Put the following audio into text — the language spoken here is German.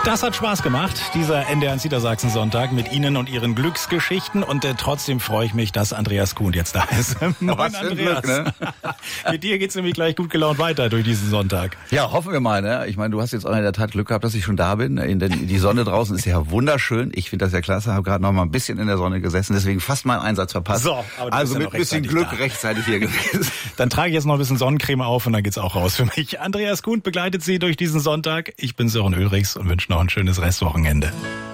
Das hat Spaß gemacht, dieser NDR Niedersachsen-Sonntag mit Ihnen und Ihren Glücksgeschichten. Und trotzdem freue ich mich, dass Andreas Kuhn jetzt da ist. Moin, Andreas. Glück, ne? Mit dir geht's nämlich gleich gut gelaunt weiter durch diesen Sonntag. Ja, hoffen wir mal. Ne? Ich meine, du hast jetzt auch in der Tat Glück gehabt, dass ich schon da bin. Denn die Sonne draußen ist ja wunderschön. Ich finde das ja klasse. Habe gerade noch mal ein bisschen in der Sonne gesessen, deswegen fast meinen Einsatz verpasst. So, aber also mit ein bisschen Glück rechtzeitig hier gewesen. Dann trage ich jetzt noch ein bisschen Sonnencreme auf und dann geht's auch raus für mich. Andreas Kuhn begleitet Sie durch diesen Sonntag. Ich bin Sören Ulrichs und wünsche noch ein schönes Restwochenende.